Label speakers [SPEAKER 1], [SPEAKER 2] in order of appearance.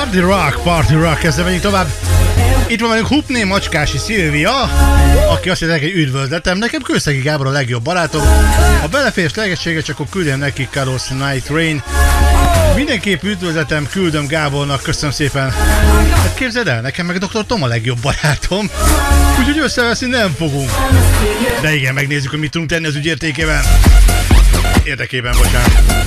[SPEAKER 1] Party Rock, ezzel megyünk tovább. Itt van velünk Hupné Macskási Szilvia, aki azt mondja, hogy üdvözletem, nekem Kőszegi Gábor a legjobb barátom. Ha beleférsz lehetséges, akkor küldjem neki Carlos Night Rain. Mindenképp üdvözletem, küldöm Gábornak, köszönöm szépen. Hát képzeld el, nekem meg Dr. Tom a legjobb barátom, úgyhogy összeveszni nem fogunk. De igen, megnézzük, hogy mit tudunk tenni az ügy érdekében, bocsánat.